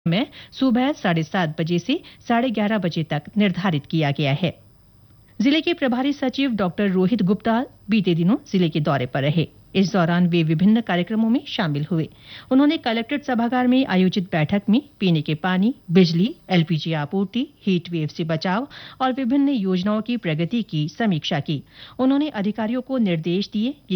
में सुबह 7:30 बजे से 11:30 बजे तक निर्धारित किया गया है। जिले के प्रभारी सचिव डॉक्टर रोहित गुप्ता बीते दिनों जिले के दौरे पर रहे। इस दौरान वे विभिन्न कार्यक्रमों में शामिल हुए। उन्होंने कलेक्ट्रेट सभागार में आयोजित बैठक में पीने के पानी, बिजली, एलपीजी आपूर्ति, हीट वेव से बचाव और विभिन्न योजनाओं की प्रगति की समीक्षा की। उन्होंने अधिकारियों को निर्देश दिए कि